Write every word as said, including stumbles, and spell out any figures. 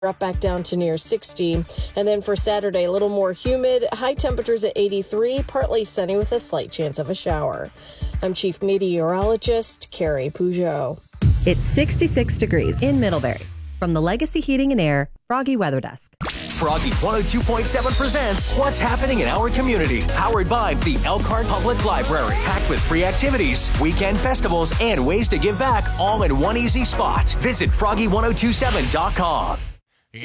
up back down to near sixty. And then for Saturday, a little more humid, high temperatures at eighty-three, partly sunny with a slight chance of a shower. I'm Chief Meteorologist Carrie Peugeot. It's sixty-six degrees in Middlebury. From the Legacy Heating and Air Froggy Weather Desk. Froggy one oh two point seven presents What's Happening in Our Community, powered by the Elkhart Public Library, packed with free activities, weekend festivals, and ways to give back, all in one easy spot. Visit froggy ten twenty-seven dot com.